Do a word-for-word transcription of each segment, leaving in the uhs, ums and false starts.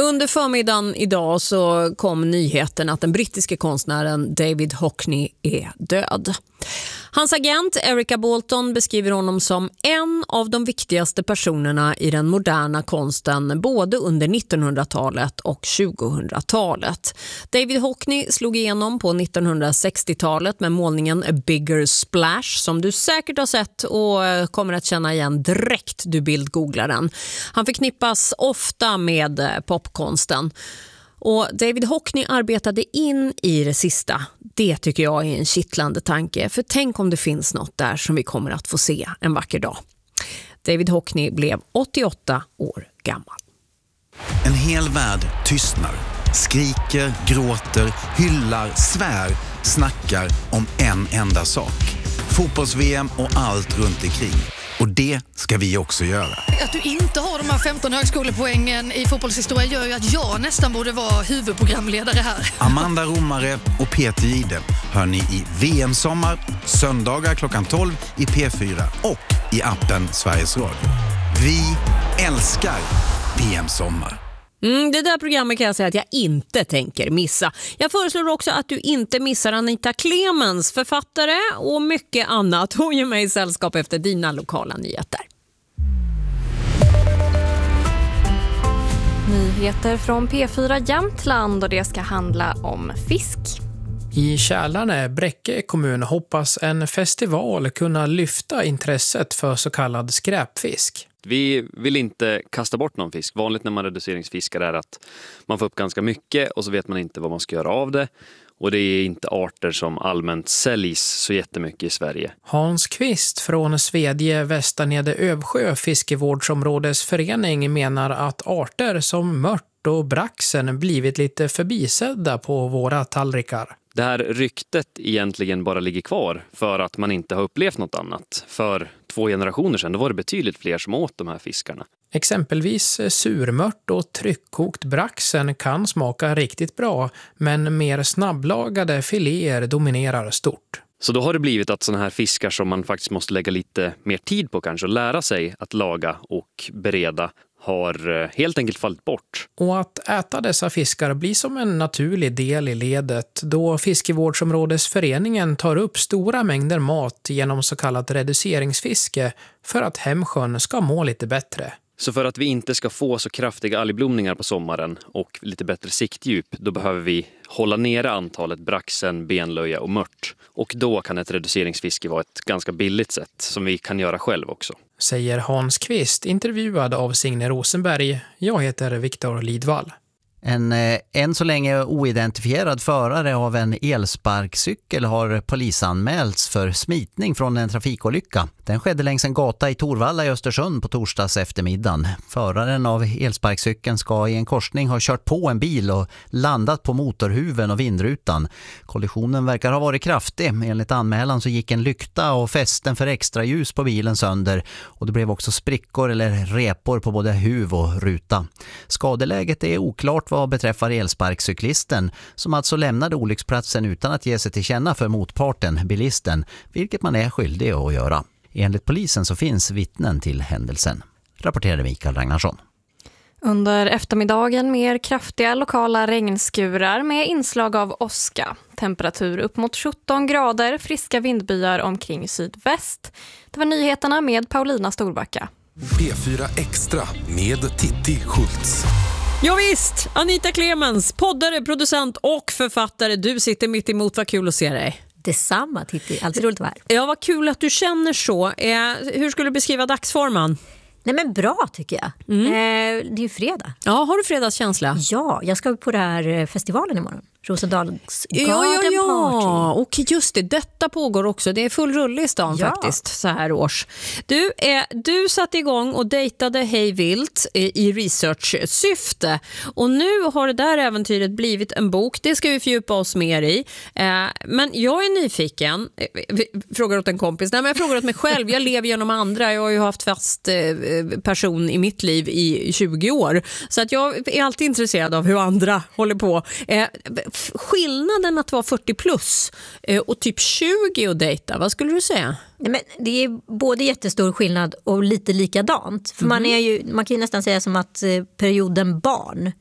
Under förmiddagen idag så kom nyheten att den brittiske konstnären David Hockney är död. Hans agent Erica Bolton beskriver honom som en av de viktigaste personerna i den moderna konsten både under nittonhundratalet och tjugohundratalet. David Hockney slog igenom på nittonhundrasextiotalet med målningen A Bigger Splash som du säkert har sett och kommer att känna igen direkt du bildgooglar den. Han förknippas ofta med popkonsten. Och David Hockney arbetade in i det sista. Det tycker jag är en kittlande tanke. För tänk om det finns något där som vi kommer att få se en vacker dag. David Hockney blev åttioåtta år gammal. En hel värld tystnar, skriker, gråter, hyllar, svär, snackar om en enda sak. Fotbolls-V M och allt runt omkring. Och det ska vi också göra. Att du inte har de här femton högskolepoängen i fotbollshistoria gör ju att jag nästan borde vara huvudprogramledare här. Amanda Romare och Peter Jihde hör ni i V M-sommar, söndagar klockan tolv i P fyra och i appen Sveriges Radio. Vi älskar V M-sommar. Mm, det där programmet kan jag säga att jag inte tänker missa. Jag föreslår också att du inte missar Anita Clemens, författare och mycket annat. Hon ger mig sällskap efter dina lokala nyheter. Nyheter från P fyra Jämtland och det ska handla om fisk. I Kälarne, Bräcke kommun, hoppas en festival kunna lyfta intresset för så kallad skräpfisk. Vi vill inte kasta bort någon fisk. Vanligt när man reduceringsfiskar är att man får upp ganska mycket och så vet man inte vad man ska göra av det. Och det är inte arter som allmänt säljs så jättemycket i Sverige. Hans Kvist från Svedje Västernede Övsjö fiskevårdsområdesförening menar att arter som mört och braxen blivit lite förbisedda på våra tallrikar. Det här ryktet egentligen bara ligger kvar för att man inte har upplevt något annat. För två generationer sedan då var det betydligt fler som åt de här fiskarna. Exempelvis surmört och tryckkokt braxen kan smaka riktigt bra, men mer snabblagade filéer dominerar stort. Så då har det blivit att sådana här fiskar som man faktiskt måste lägga lite mer tid på kanske och lära sig att laga och bereda har helt enkelt fallit bort. Och att äta dessa fiskar blir som en naturlig del i ledet då fiskevårdsområdesföreningen tar upp stora mängder mat genom så kallat reduceringsfiske för att hemsjön ska må lite bättre. Så för att vi inte ska få så kraftiga algblomningar på sommaren och lite bättre siktdjup, då behöver vi hålla nere antalet braxen, benlöja och mört. Och då kan ett reduceringsfiske vara ett ganska billigt sätt som vi kan göra själv också. Säger Hans Kvist, intervjuad av Signe Rosenberg. Jag heter Viktor Lidvall. En eh, än så länge oidentifierad förare av en elsparkcykel har polisanmälts för smitning från en trafikolycka. Den skedde längs en gata i Torvalla i Östersund på torsdags eftermiddagen. Föraren av elsparkcykeln ska i en korsning ha kört på en bil och landat på motorhuven och vindrutan. Kollisionen verkar ha varit kraftig. Enligt anmälan så gick en lykta och fästen för extra ljus på bilen sönder och det blev också sprickor eller repor på både huv och ruta. Skadeläget är oklart vad beträffar elsparkcyklisten som alltså lämnade olycksplatsen utan att ge sig till känna för motparten, bilisten, vilket man är skyldig att göra. Enligt polisen så finns vittnen till händelsen, rapporterade Mikael Ragnarsson. Under eftermiddagen mer kraftiga lokala regnskurar med inslag av åska. Temperatur upp mot sjutton grader, friska vindbyar omkring sydväst. Det var nyheterna med Paulina Storbacka. P fyra Extra med Titti Schultz. Ja visst, Anita Clemens, poddare, producent och författare. Du sitter mitt emot, vad kul att se dig. Detsamma, Titti. Alltid roligt att vara här. Ja, vad kul att du känner så. Eh, hur skulle du beskriva dagsformen? Nej men bra tycker jag. Mm. Eh, det är ju fredag. Ja, har du fredagskänsla? Ja, jag ska på det här festivalen imorgon. Rosendals Garden ja, ja, ja. Party. Och just det, detta pågår också. Det är full rull i stan ja. faktiskt så här års. Du, eh, du satte igång och dejtade hej vilt eh, i research-syfte. Och nu har det där äventyret blivit en bok. Det ska vi fördjupa oss mer i. Eh, men jag är nyfiken. Eh, frågar åt en kompis. Nej, men jag frågar åt mig själv. Jag lever genom andra. Jag har ju haft fast eh, person i mitt liv i tjugo år. Så att jag är alltid intresserad av hur andra håller på. Eh, skillnaden att vara fyrtio plus och typ tjugo och dejta, vad skulle du säga? Nej, men det är både jättestor skillnad och lite likadant. För mm. man, är ju, man kan ju nästan säga som att perioden barn,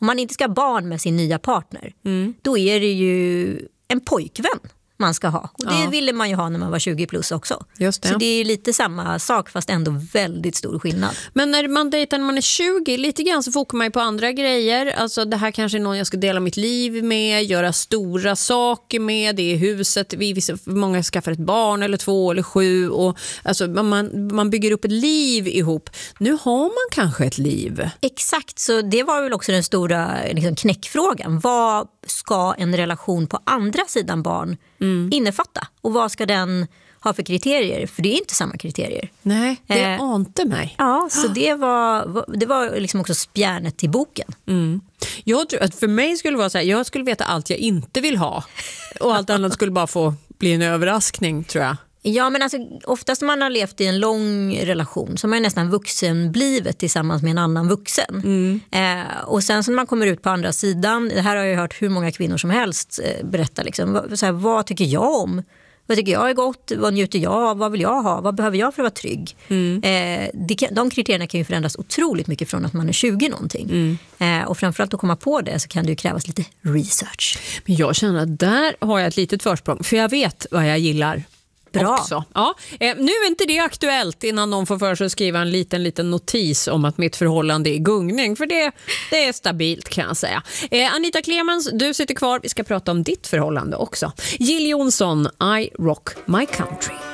Om man inte ska ha barn med sin nya partner, mm. då är det ju en pojkvän man ska ha. Och det ja. ville man ju ha när man var tjugo plus också. Just det. Så det är lite samma sak fast ändå väldigt stor skillnad. Men när man dejtar när man är tjugo, lite grann så fokar man ju på andra grejer. Alltså det här kanske är någon jag ska dela mitt liv med, göra stora saker med, det är huset. Vi, många skaffar ett barn eller två eller sju. Och, alltså, man, man bygger upp ett liv ihop. Nu har man kanske ett liv. Exakt, så det var väl också den stora liksom, knäckfrågan. Vad ska en relation på andra sidan barn mm. innefatta? Och vad ska den ha för kriterier? För det är inte samma kriterier. Nej, det eh, ante mig. Ja, så det var, det var liksom också spjärnet till boken. Mm. Jag tror att för mig skulle det vara så här, jag skulle veta allt jag inte vill ha. Och allt annat skulle bara få bli en överraskning, tror jag. Ja, men alltså oftast när man har levt i en lång relation så är man nästan vuxen blivet tillsammans med en annan vuxen. Mm. Eh, och sen så när man kommer ut på andra sidan, det här har jag hört hur många kvinnor som helst eh, berätta liksom, så här, vad tycker jag om? Vad tycker jag är gott? Vad njuter jag av? Vad vill jag ha? Vad behöver jag för att vara trygg? Mm. Eh, det kan, de kriterierna kan ju förändras otroligt mycket från att man är tjugo någonting. Mm. Eh, och framförallt att komma på det så kan det ju krävas lite research. Men jag känner att där har jag ett litet försprång. För jag vet vad jag gillar. Bra. Också. Ja. Eh, nu är inte det aktuellt innan någon får för sig att skriva en liten, liten notis om att mitt förhållande är gungning. För det, det är stabilt kan jag säga. Eh, Anita Clemens, du sitter kvar. Vi ska prata om ditt förhållande också. Jill Johnson, I Rock My Country.